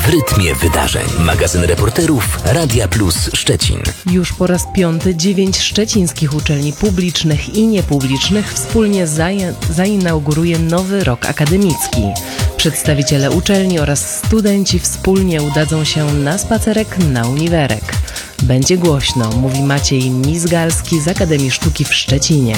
W rytmie wydarzeń. Magazyn reporterów Radia Plus Szczecin. Już po raz 5 9 szczecińskich uczelni publicznych i niepublicznych wspólnie zainauguruje nowy rok akademicki. Przedstawiciele uczelni oraz studenci wspólnie udadzą się na spacerek na Uniwerek. Będzie głośno, mówi Maciej Mizgalski z Akademii Sztuki w Szczecinie.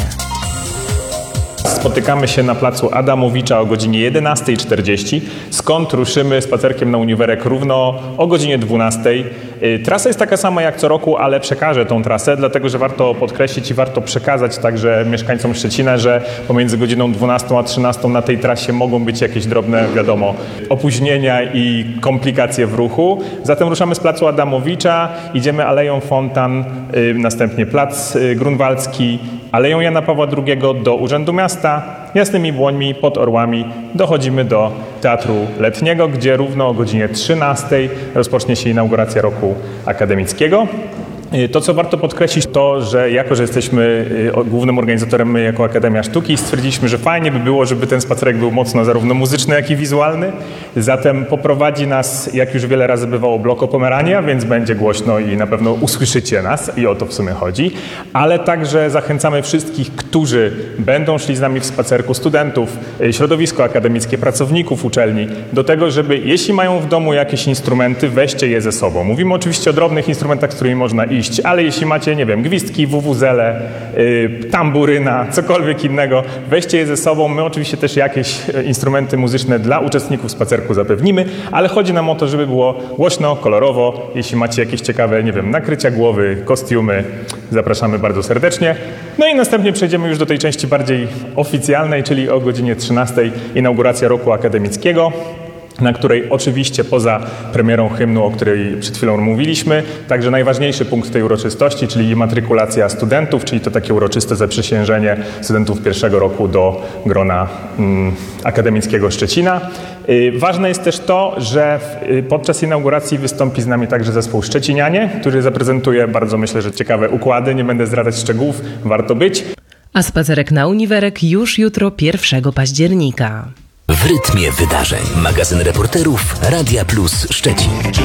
Spotykamy się na placu Adamowicza o godzinie 11:40, skąd ruszymy spacerkiem na Uniwerek równo o godzinie 12:00. Trasa jest taka sama jak co roku, ale przekażę tą trasę, dlatego że warto podkreślić i warto przekazać także mieszkańcom Szczecina, że pomiędzy godziną 12 a 13 na tej trasie mogą być jakieś drobne, opóźnienia i komplikacje w ruchu. Zatem ruszamy z placu Adamowicza, idziemy Aleją Fontan, następnie Plac Grunwaldzki, Aleją Jana Pawła II do Urzędu Miasta, Jasnymi Błońmi pod Orłami dochodzimy do Teatru Letniego, gdzie równo o godzinie 13:00 rozpocznie się inauguracja roku akademickiego. To, co warto podkreślić, to, że jako, że jesteśmy głównym organizatorem my jako Akademia Sztuki, stwierdziliśmy, że fajnie by było, żeby ten spacerek był mocno zarówno muzyczny, jak i wizualny. Zatem poprowadzi nas, jak już wiele razy bywało, Bloko Pomerania, więc będzie głośno i na pewno usłyszycie nas i o to w sumie chodzi. Ale także zachęcamy wszystkich, którzy będą szli z nami w spacerku, studentów, środowisko akademickie, pracowników uczelni, do tego, żeby jeśli mają w domu jakieś instrumenty, weźcie je ze sobą. Mówimy oczywiście o drobnych instrumentach, z którymi można iść, ale jeśli macie, gwizdki, wuwuzele, tamburyna, cokolwiek innego, weźcie je ze sobą. My oczywiście też jakieś instrumenty muzyczne dla uczestników spacerku zapewnimy, ale chodzi nam o to, żeby było głośno, kolorowo. Jeśli macie jakieś ciekawe, nakrycia głowy, kostiumy, zapraszamy bardzo serdecznie. No i następnie przejdziemy już do tej części bardziej oficjalnej, czyli o godzinie 13:00 inauguracja roku akademickiego, na której oczywiście poza premierą hymnu, o której przed chwilą mówiliśmy, także najważniejszy punkt tej uroczystości, czyli matrykulacja studentów, czyli to takie uroczyste zaprzysiężenie studentów pierwszego roku do grona akademickiego Szczecina. Ważne jest też to, że podczas inauguracji wystąpi z nami także zespół Szczecinianie, który zaprezentuje bardzo, myślę, że ciekawe układy. Nie będę zdradzać szczegółów, warto być. A spacerek na Uniwerek już jutro 1 października. W rytmie wydarzeń. Magazyn reporterów Radia Plus Szczecin.